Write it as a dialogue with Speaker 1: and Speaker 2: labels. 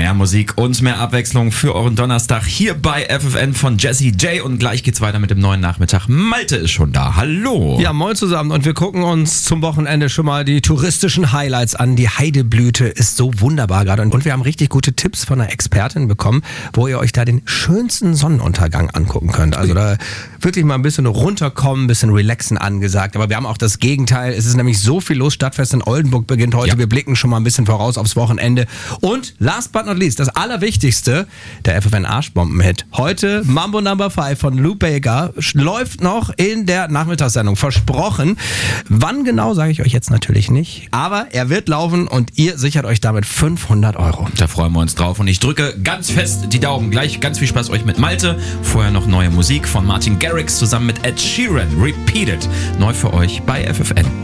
Speaker 1: Mehr Musik und mehr Abwechslung für euren Donnerstag hier bei FFN von Jesse J. Und gleich geht's weiter mit dem neuen Nachmittag. Malte ist schon da. Hallo.
Speaker 2: Ja, moin zusammen. Und wir gucken uns zum Wochenende schon mal die touristischen Highlights an. Die Heideblüte ist so wunderbar gerade. Und wir haben richtig gute Tipps von einer Expertin bekommen, wo ihr euch da den schönsten Sonnenuntergang angucken könnt. Also da wirklich mal ein bisschen runterkommen, ein bisschen relaxen angesagt. Aber wir haben auch das Gegenteil. Es ist nämlich so viel los. Stadtfest in Oldenburg beginnt heute. Ja. Wir blicken schon mal ein bisschen voraus aufs Wochenende. Und last but not least, das Allerwichtigste, der FFN Arschbomben-Hit. Heute Mambo No. 5 von Lou Bega läuft noch in der Nachmittagssendung. Versprochen. Wann genau, sage ich euch jetzt natürlich nicht. Aber er wird laufen und ihr sichert euch damit 500 €.
Speaker 1: Da freuen wir uns drauf. Und ich drücke ganz fest die Daumen. Gleich ganz viel Spaß euch mit Malte. Vorher noch neue Musik von Martin Garrix zusammen mit Ed Sheeran. Repeat It. Neu für euch bei FFN.